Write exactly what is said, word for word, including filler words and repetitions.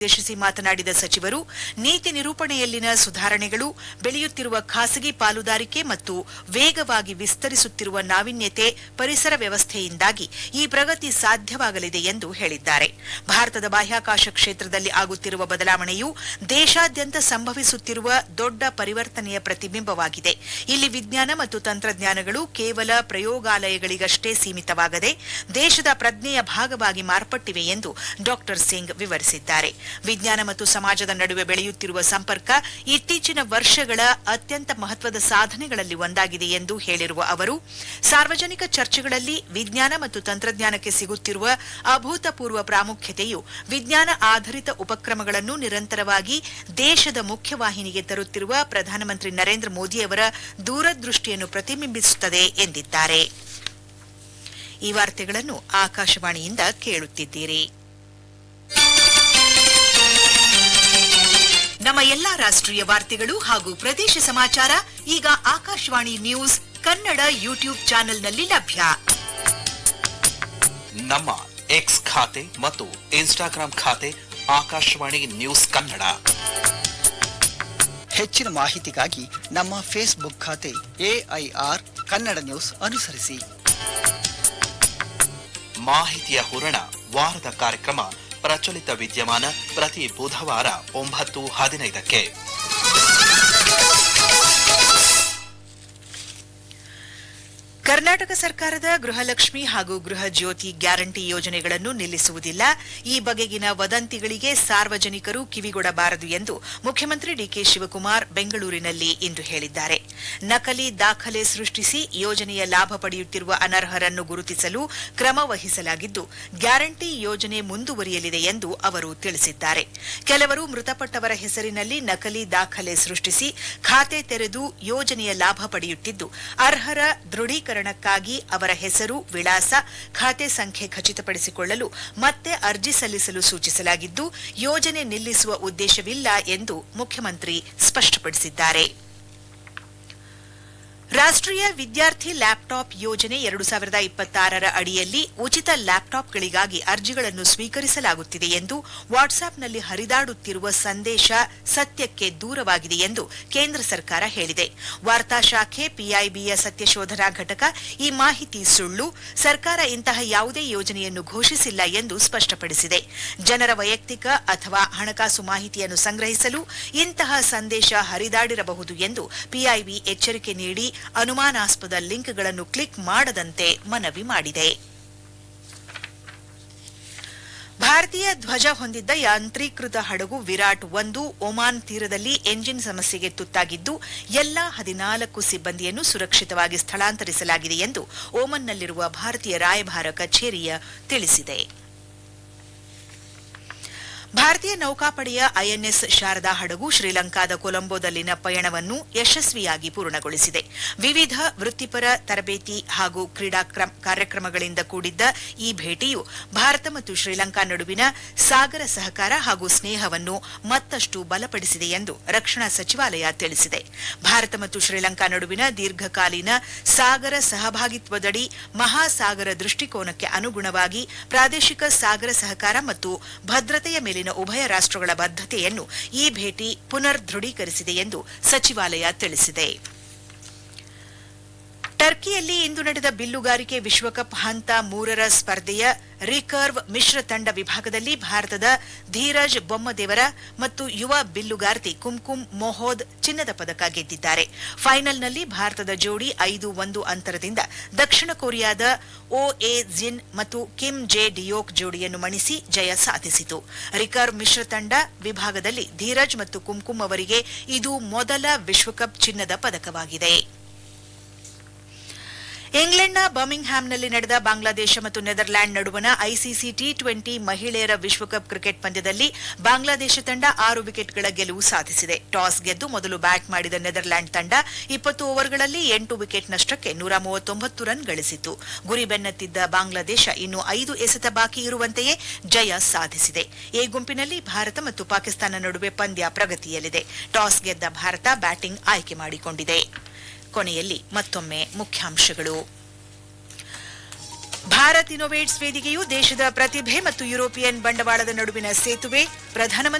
ಉದ್ದೇಶಿಸಿ ಮಾತನಾಡಿದ ಸಚಿವರು ನೀತಿ ನಿರೂಪಣೆಯಲ್ಲಿನ ಸುಧಾರಣೆಗಳು, ಬೆಳೆಯುತ್ತಿರುವ ಖಾಸಗಿ ಪಾಲುದಾರಿಕೆ ಮತ್ತು ವೇಗವಾಗಿ ವಿಸ್ತರಿಸುತ್ತಿರುವ ನಾವೀನ್ಯತೆ ಪರಿಸರ ವ್ಯವಸ್ಥೆಯಿಂದಾಗಿ ಈ ಪ್ರಗತಿ ಸಾಧ್ಯವಾಗಲಿದೆ ಎಂದು ಹೇಳಿದ್ದಾರೆ. ಭಾರತದ ಬಾಹ್ಯಾಕಾಶ ಕ್ಷೇತ್ರದಲ್ಲಿ ಆಗುತ್ತಿರುವ ಬದಲಾವಣೆಯು ದೇಶಾದ್ಯಂತ ಸಂಭವಿಸುತ್ತಿರುವ ದೊಡ್ಡ ಪರಿವರ್ತನೆಯ ಪ್ರತಿಬಿಂಬವಾಗಿದೆ. ಇಲ್ಲಿ ವಿಜ್ಞಾನ ಮತ್ತು ತಂತ್ರಜ್ಞಾನಗಳು ಕೇವಲ ಪ್ರಯೋಗಾಲಯಗಳಿಗಷ್ಟೇ ಸೀಮಿತವಾಗದೆ ದೇಶದ ಪ್ರಜ್ಞೆಯ ಭಾಗವಾಗಿ ಮಾರ್ಪಟ್ಟಿವೆ ಎಂದು ಡಾ ಸಿಂಗ್ ವಿವರಿಸಿದ್ದಾರೆ. ವಿಜ್ಞಾನ ಮತ್ತು ಸಮಾಜದ ನಡುವೆ ಬೆಳೆಯುತ್ತಿರುವ ಸಂಪರ್ಕ ಇತ್ತೀಚಿನ ವರ್ಷಗಳ ಅತ್ಯಂತ ಮಹತ್ವದ ಸಾಧನೆಗಳಲ್ಲಿ ಒಂದಾಗಿದೆ ಎಂದು ಹೇಳಿರುವ ಅವರು, ಸಾರ್ವಜನಿಕ ಚರ್ಚೆಗಳಲ್ಲಿ ವಿಜ್ಞಾನ ಮತ್ತು ತಂತ್ರಜ್ಞಾನಕ್ಕೆ ಸಿಗುತ್ತಿರುವ ಅಭೂತಪೂರ್ವ ಪ್ರಾಮುಖ್ಯತೆಯು ವಿಜ್ಞಾನ ಆಧಾರಿತ ಉಪಕ್ರಮಗಳನ್ನು ನಿರಂತರವಾಗಿ ದೇಶದ ಮುಖ್ಯವಾಹಿನಿಗೆ ತರುತ್ತಿರುವ ಪ್ರಧಾನಮಂತ್ರಿ ನರೇಂದ್ರ ಮೋದಿಯವರ ದೂರದೃಷ್ಟಿಯನ್ನು ಪ್ರತಿಬಿಂಬಿಸುತ್ತದೆ ಎಂದಿದ್ದಾರೆ. ಈ ವಾರ್ತೆಗಳನ್ನು ಆಕಾಶವಾಣಿಯಿಂದ ಕೇಳುತ್ತಿದ್ದೀರಿ. ನಮ್ಮ ಎಲ್ಲಾ ರಾಷ್ಟ್ರೀಯ ವಾರ್ತೆಗಳು ಹಾಗೂ ಪ್ರದೇಶ ಸಮಾಚಾರ ಈಗ ಆಕಾಶವಾಣಿ ನ್ಯೂಸ್ ಕನ್ನಡ ಯೂಟ್ಯೂಬ್ ಚಾನೆಲ್ನಲ್ಲಿ ಲಭ್ಯ. ನಮ್ಮ ಎಕ್ಸ್ ಖಾತೆ ಮತ್ತು ಇನ್ಸ್ಟಾಗ್ರಾಂ ಖಾತೆ ಆಕಾಶವಾಣಿ ನ್ಯೂಸ್ ಕನ್ನಡ. ಹೆಚ್ಚಿನ ಮಾಹಿತಿಗಾಗಿ ನಮ್ಮ ಫೇಸ್ಬುಕ್ ಖಾತೆ ಎಐಆರ್ ಕನ್ನಡ ನ್ಯೂಸ್ ಅನುಸರಿಸಿ. ಮಾಹಿತಿಯ ಹೂರಣ ವಾರದ ಕಾರ್ಯಕ್ರಮ ಪ್ರಚಲಿತ ವಿದ್ಯಮಾನ ಪ್ರತಿ ಬುಧವಾರ ಒಂಬತ್ತು ಹದಿನೈದಕ್ಕೆ. ಕರ್ನಾಟಕ ಸರ್ಕಾರದ ಗೃಹಲಕ್ಷ್ಮಿ ಹಾಗೂ ಗೃಹ ಜ್ಯೋತಿ ಗ್ಯಾರಂಟಿ ಯೋಜನೆಗಳನ್ನು ನಿಲ್ಲಿಸುವುದಿಲ್ಲ. ಈ ಬಗೆಗಿನ ವದಂತಿಗಳಿಗೆ ಸಾರ್ವಜನಿಕರು ಕಿವಿಗೊಡಬಾರದು ಎಂದು ಮುಖ್ಯಮಂತ್ರಿ ಡಿಕೆ ಶಿವಕುಮಾರ್ ಬೆಂಗಳೂರಿನಲ್ಲಿ ಇಂದು ಹೇಳಿದ್ದಾರೆ. ನಕಲಿ ದಾಖಲೆ ಸೃಷ್ಟಿಸಿ ಯೋಜನೆಯ ಲಾಭ ಪಡೆಯುತ್ತಿರುವ ಅನರ್ಹರನ್ನು ಗುರುತಿಸಲು ಕ್ರಮ ವಹಿಸಲಾಗಿದ್ದು, ಗ್ಯಾರಂಟಿ ಯೋಜನೆ ಮುಂದುವರಿಯಲಿದೆ ಎಂದು ಅವರು ತಿಳಿಸಿದ್ದಾರೆ. ಕೆಲವರು ಮೃತಪಟ್ಟವರ ಹೆಸರಿನಲ್ಲಿ ನಕಲಿ ದಾಖಲೆ ಸೃಷ್ಟಿಸಿ ಖಾತೆ ತೆರೆದು ಯೋಜನೆಯ ಲಾಭ ಪಡೆಯುತ್ತಿದ್ದು, ಅರ್ಹರ ದೃಢೀಕರಣ ಕ್ಕಾಗಿ ಅವರ ಹೆಸರು, ವಿಳಾಸ, ಖಾತೆ ಸಂಖ್ಯೆ ಖಚಿತಪಡಿಸಿಕೊಳ್ಳಲು ಮತ್ತೆ ಅರ್ಜಿ ಸಲ್ಲಿಸಲು ಸೂಚಿಸಲಾಗಿದ್ದು, ಯೋಜನೆ ನಿಲ್ಲಿಸುವ ಉದ್ದೇಶವಿಲ್ಲ ಎಂದು ಮುಖ್ಯಮಂತ್ರಿ ಸ್ಪಷ್ಟಪಡಿಸಿದ್ದಾರೆ. ರಾಷ್ಟ್ರೀಯ ವಿದ್ಯಾರ್ಥಿ ಲ್ಯಾಪ್ಟಾಪ್ ಯೋಜನೆ ಎರಡು ಸಾವಿರದ ಇಪ್ಪತ್ತಾರರ ಅಡಿಯಲ್ಲಿ ಉಚಿತ ಲ್ಯಾಪ್ಟಾಪ್ಗಳಿಗಾಗಿ ಅರ್ಜಿಗಳನ್ನು ಸ್ವೀಕರಿಸಲಾಗುತ್ತಿದೆ ಎಂದು ವಾಟ್ಸ್ಆಪ್ನಲ್ಲಿ ಹರಿದಾಡುತ್ತಿರುವ ಸಂದೇಶ ಸತ್ಯಕ್ಕೆ ದೂರವಾಗಿದೆ ಎಂದು ಕೇಂದ್ರ ಸರ್ಕಾರ ಹೇಳಿದೆ. ವಾರ್ತಾ ಶಾಖೆ ಪಿಐಬಿಯ ಸತ್ಯಶೋಧನಾ ಘಟಕ ಈ ಮಾಹಿತಿ ಸುಳ್ಳು, ಸರ್ಕಾರ ಇಂತಹ ಯಾವುದೇ ಯೋಜನೆಯನ್ನು ಘೋಷಿಸಿಲ್ಲ ಎಂದು ಸ್ಪಷ್ಟಪಡಿಸಿದೆ. ಜನರ ವೈಯಕ್ತಿಕ ಅಥವಾ ಹಣಕಾಸು ಮಾಹಿತಿಯನ್ನು ಸಂಗ್ರಹಿಸಲು ಇಂತಹ ಸಂದೇಶ ಹರಿದಾಡಿರಬಹುದು ಎಂದು ಪಿಐಬಿ ಎಚ್ಚರಿಕೆ ನೀಡಿ ಅನುಮಾನಾಸ್ಪದ ಲಿಂಕ್ಗಳನ್ನು ಕ್ಲಿಕ್ ಮಾಡದಂತೆ ಮನವಿ ಮಾಡಿದೆ. ಭಾರತೀಯ ಧ್ವಜ ಹೊಂದಿದ್ದ ಯಾಂತ್ರೀಕೃತ ಹಡಗು ವಿರಾಟ್ ಒಂದು ಒಮಾನ್ ತೀರದಲ್ಲಿ ಎಂಜಿನ್ ಸಮಸ್ಯೆಗೆ ತುತ್ತಾಗಿದ್ದು, ಎಲ್ಲಾ ಹದಿನಾಲ್ಕು ಸಿಬ್ಬಂದಿಯನ್ನು ಸುರಕ್ಷಿತವಾಗಿ ಸ್ಥಳಾಂತರಿಸಲಾಗಿದೆ ಎಂದು ಓಮನ್ನಲ್ಲಿರುವ ಭಾರತೀಯ ರಾಯಭಾರ ಕಚೇರಿಯ ತಿಳಿಸಿದೆ. ಭಾರತೀಯ ನೌಕಾಪಡೆಯ ಐಎನ್ಎಸ್ ಶಾರದಾ ಹಡಗು ಶ್ರೀಲಂಕಾದ ಕೊಲಂಬೋದಲ್ಲಿನ ಪಯಣವನ್ನು ಯಶಸ್ವಿಯಾಗಿ ಪೂರ್ಣಗೊಳಿಸಿದೆ. ವಿವಿಧ ವೃತ್ತಿಪರ ತರಬೇತಿ ಹಾಗೂ ಕ್ರೀಡಾ ಕಾರ್ಯಕ್ರಮಗಳಿಂದ ಕೂಡಿದ್ದ ಈ ಭೇಟಿಯು ಭಾರತ ಮತ್ತು ಶ್ರೀಲಂಕಾ ನಡುವಿನ ಸಾಗರ ಸಹಕಾರ ಹಾಗೂ ಸ್ನೇಹವನ್ನು ಮತ್ತಷ್ಟು ಬಲಪಡಿಸಿದೆ ಎಂದು ರಕ್ಷಣಾ ಸಚಿವಾಲಯ ತಿಳಿಸಿದೆ. ಭಾರತ ಮತ್ತು ಶ್ರೀಲಂಕಾ ನಡುವಿನ ದೀರ್ಘಕಾಲೀನ ಸಾಗರ ಸಹಭಾಗಿತ್ವದಡಿ ಮಹಾಸಾಗರ ದೃಷ್ಟಿಕೋನಕ್ಕೆ ಅನುಗುಣವಾಗಿ ಪ್ರಾದೇಶಿಕ ಸಾಗರ ಸಹಕಾರ ಮತ್ತು ಭದ್ರತೆಯ ಮೇಲೆ ಉಭಯ ರಾಷ್ಟ್ರಗಳ ಬದ್ಧತೆಯನ್ನು ಈ ಭೇಟಿ ಪುನರ್ ದೃಢೀಕರಿಸಿದೆ ಎಂದು ಸಚಿವಾಲಯ ತಿಳಿಸಿದೆ. ಟರ್ಕಿಯಲ್ಲಿ ಇಂದು ನಡೆದ ಬಿಲ್ಲುಗಾರಿಕೆ ವಿಶ್ವಕಪ್ ಹಂತ ಮೂರರ ಸ್ಪರ್ಧೆಯ ರಿಕರ್ವ್ ಮಿಶ್ರ ತಂಡ ವಿಭಾಗದಲ್ಲಿ ಭಾರತದ ಧೀರಜ್ ಬೊಮ್ಮದೇವರ ಮತ್ತು ಯುವ ಬಿಲ್ಲುಗಾರ್ತಿ ಕುಮ್ಕುಮ್ ಮೊಹೋದ್ ಚಿನ್ನದ ಪದಕ ಗೆದ್ದಿದ್ದಾರೆ. ಫೈನಲ್ನಲ್ಲಿ ಭಾರತದ ಜೋಡಿ ಐದು ಒಂದು ಅಂತರದಿಂದ ದಕ್ಷಿಣ ಕೊರಿಯಾದ ಓ ಎ ಜಿನ್ ಮತ್ತು ಕಿಮ್ ಜೆ ಡಿಯೋಕ್ ಜೋಡಿಯನ್ನು ಮಣಿಸಿ ಜಯ ಸಾಧಿಸಿತು. ರಿಕರ್ವ್ ಮಿಶ್ರ ತಂಡ ವಿಭಾಗದಲ್ಲಿ ಧೀರಜ್ ಮತ್ತು ಕುಮ್ಕುಮ್ ಅವರಿಗೆ ಇದು ಮೊದಲ ವಿಶ್ವಕಪ್ ಚಿನ್ನದ ಪದಕವಾಗಿದೆ. ಇಂಗ್ಲೆಂಡ್ನ ಬರ್ಮಿಂಗ್ಹ್ಯಾಮ್ನಲ್ಲಿ ನಡೆದ ಬಾಂಗ್ಲಾದೇಶ ಮತ್ತು ನೆದರ್ಲ್ಯಾಂಡ್ ನಡುವಣ ಐಸಿಸಿ ಟಿ ಟ್ವೆಂಟಿ ಮಹಿಳೆಯರ ವಿಶ್ವಕಪ್ ಕ್ರಿಕೆಟ್ ಪಂದ್ಯದಲ್ಲಿ ಬಾಂಗ್ಲಾದೇಶ ತಂಡ ಆರು ವಿಕೆಟ್ಗಳ ಗೆಲುವು ಸಾಧಿಸಿದೆ. ಟಾಸ್ ಗೆದ್ದು ಮೊದಲು ಬ್ಯಾಟ್ ಮಾಡಿದ ನೆದರ್ಲ್ಯಾಂಡ್ ತಂಡ ಇಪ್ಪತ್ತು ಓವರ್ಗಳಲ್ಲಿ ಎಂಟು ವಿಕೆಟ್ ನಷ್ಟಕ್ಕೆ ನೂರ ಮೂವತ್ತೊಂಬತ್ತು ರನ್ ಗಳಿಸಿತು. ಗುರಿ ಬೆನ್ನತ್ತಿದ್ದ ಬಾಂಗ್ಲಾದೇಶ ಇನ್ನು ಐದು ಎಸೆತ ಬಾಕಿ ಇರುವಂತೆಯೇ ಜಯ ಸಾಧಿಸಿದೆ. ಎ ಗುಂಪಿನಲ್ಲಿ ಭಾರತ ಮತ್ತು ಪಾಕಿಸ್ತಾನ ನಡುವೆ ಪಂದ್ಯ ಪ್ರಗತಿಯಲ್ಲಿದೆ. ಟಾಸ್ ಗೆದ್ದ ಭಾರತ ಬ್ಯಾಟಿಂಗ್ ಆಯ್ಕೆ ಮಾಡಿಕೊಂಡಿದೆ. ಕೊನೆಯಲ್ಲಿ ಮತ್ತೊಮ್ಮೆ ಮುಖ್ಯಾಂಶಗಳು. ಭಾರತ್ ಇನೋವೇಟ್ಸ್ ವೇದಿಕೆಯು ದೇಶದ ಪ್ರತಿಭೆ ಮತ್ತು ಯುರೋಪಿಯನ್ ಬಂಡವಾಳದ ನಡುವಿನ ಸೇತುವೆ ಪ್ರಧಾನಮಂತ್ರಿ